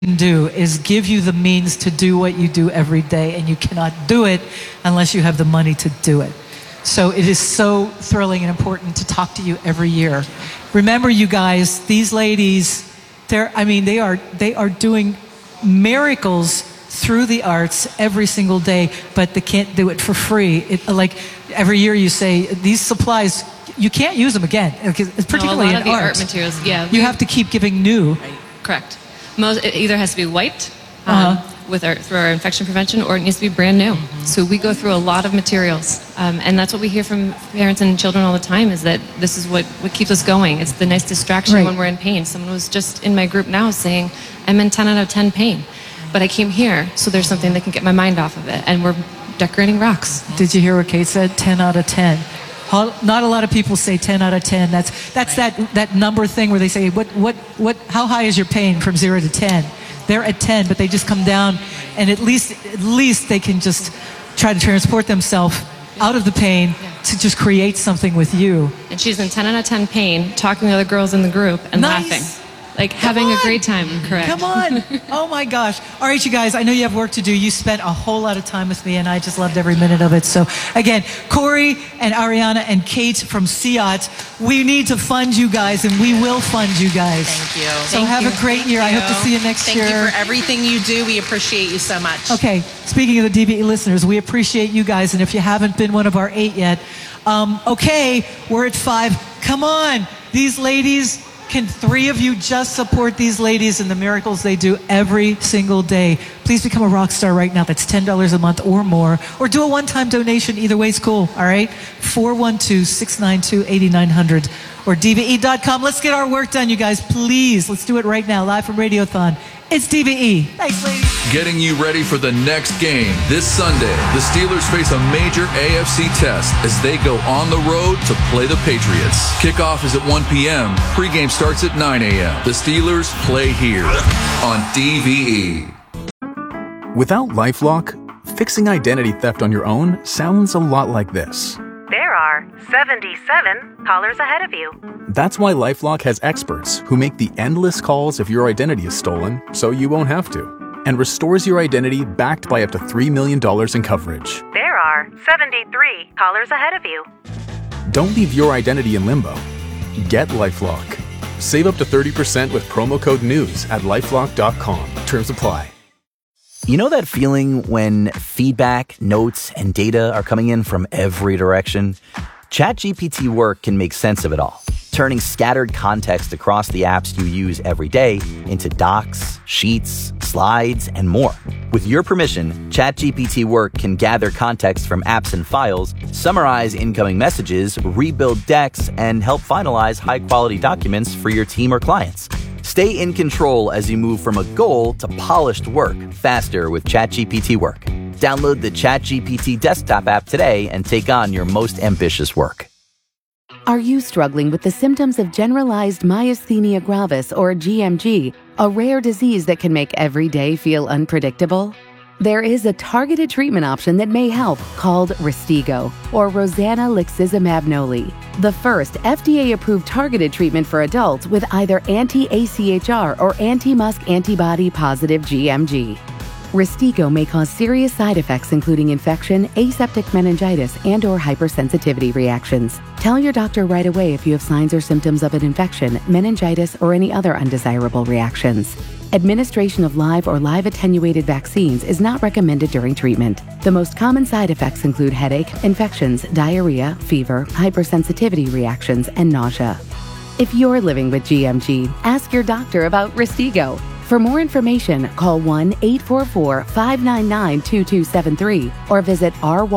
can do is give you the means to do what you do every day, and you cannot do it unless you have the money to do it. So it is so thrilling and important to talk to you every year. Remember, you guys, these ladies, they are doing miracles through the arts every single day, but they can't do it for free. Like every year you say, these supplies, you can't use them again, particularly a lot of the art materials, yeah. You have to keep giving new. Right. Correct. It either has to be wiped through our infection prevention, or it needs to be brand new. So we go through a lot of materials, and that's what we hear from parents and children all the time, is that this is what keeps us going. It's the nice distraction when we're in pain. Someone was just in my group now saying, I'm in 10 out of 10 pain, but I came here, so there's something that can get my mind off of it, and we're decorating rocks. Did you hear what Kate said? 10 out of 10. Not a lot of people say 10 out of 10. That's that number thing where they say, how high is your pain from 0 to 10? They're at 10, but they just come down, and at least they can just try to transport themselves out of the pain to just create something with you. And she's in 10 out of 10 pain, talking to other girls in the group and laughing. Like having a great time, correct. Come on. Oh my gosh. All right, you guys, I know you have work to do. You spent a whole lot of time with me, and I just loved every minute of it. So again, Corey and Ariana and Kate from SEAT, we need to fund you guys, and we will fund you guys. Thank you. So have a great year. I hope to see you next year. Thank you for everything you do. We appreciate you so much. Okay, speaking of the DVE listeners, we appreciate you guys, and if you haven't been one of our 8 yet, okay, we're at 5. Come on, these ladies. Can 3 of you just support these ladies and the miracles they do every single day? Please become a rock star right now. That's $10 a month or more. Or do a one-time donation. Either way is cool, all right? 412-692-8900 or DVE.com. Let's get our work done, you guys. Please, let's do it right now. Live from Radiothon. It's DVE. Thanks, ladies. Getting you ready for the next game. This Sunday, the Steelers face a major AFC test as they go on the road to play the Patriots. Kickoff is at 1 p.m. Pregame starts at 9 a.m. The Steelers play here on DVE. Without LifeLock, fixing identity theft on your own sounds a lot like this. There are 77 callers ahead of you. That's why LifeLock has experts who make the endless calls if your identity is stolen, so you won't have to, and restores your identity backed by up to $3 million in coverage. There are 73 callers ahead of you. Don't leave your identity in limbo. Get LifeLock. Save up to 30% with promo code NEWS at LifeLock.com. Terms apply. You know that feeling when feedback, notes, and data are coming in from every direction? ChatGPT Work can make sense of it all, turning scattered context across the apps you use every day into docs, sheets, slides, and more. With your permission, ChatGPT Work can gather context from apps and files, summarize incoming messages, rebuild decks, and help finalize high-quality documents for your team or clients. Stay in control as you move from a goal to polished work faster with ChatGPT Work. Download the ChatGPT desktop app today and take on your most ambitious work. Are you struggling with the symptoms of generalized myasthenia gravis, or GMG, a rare disease that can make every day feel unpredictable? There is a targeted treatment option that may help, called Rystiggo, or Rosanna Lixizimab Noli, the first FDA-approved targeted treatment for adults with either anti-AChR or anti-MuSK antibody-positive GMG. Rystiggo may cause serious side effects including infection, aseptic meningitis, and/or hypersensitivity reactions. Tell your doctor right away if you have signs or symptoms of an infection, meningitis, or any other undesirable reactions. Administration of live or live attenuated vaccines is not recommended during treatment. The most common side effects include headache, infections, diarrhea, fever, hypersensitivity reactions, and nausea. If you're living with GMG, ask your doctor about Rystiggo. For more information, call 1-844-599-2273 or visit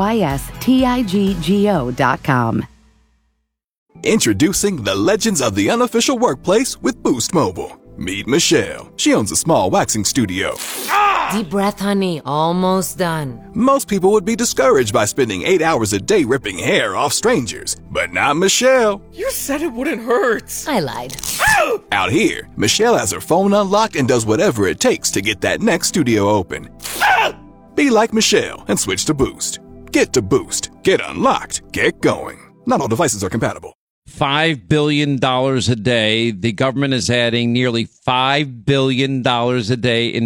rystiggo.com. Introducing the legends of the unofficial workplace with Boost Mobile. Meet Michelle. She owns a small waxing studio. Deep breath, honey. Almost done. Most people would be discouraged by spending 8 hours a day ripping hair off strangers. But not Michelle. You said it wouldn't hurt. I lied. Out here, Michelle has her phone unlocked and does whatever it takes to get that next studio open. Be like Michelle and switch to Boost. Get to Boost. Get unlocked. Get going. Not all devices are compatible. $5 billion a day. The government is adding nearly $5 billion a day in